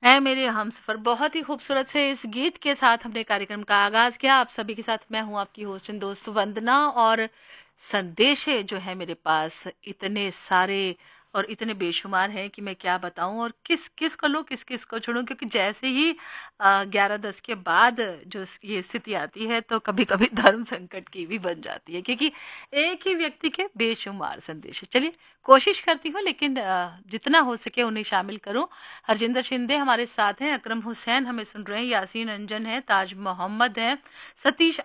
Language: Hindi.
ऐ मेरे हमसफ़र बहुत ही खूबसूरत से इस गीत के साथ हमने कार्यक्रम का आगाज़ किया। आप सभी के साथ मैं हूँ आपकी होस्ट एंड दोस्त वंदना और संदेशे जो है मेरे पास इतने सारे और इतने बेशुमार हैं कि मैं क्या बताऊँ और किस को लूँ, किस को छोड़ूँ क्योंकि जैसे ही 11-10 के बाद ये स्थिति आती है तो कभी-कभी धर्म संकट की भी बन जाती है क्योंकि एक ही व्यक्ति के बेशुमार संदेश। चलिए कोशिश करती हूँ लेकिन जितना हो सके उन्हें शामिल करूँ। हरजिंदर शिंदे हमारे साथ हैं, अकरम हुसैन हमें सुन रहे हैं, यासीन अंजन है, ताज मोहम्मद है, सतीश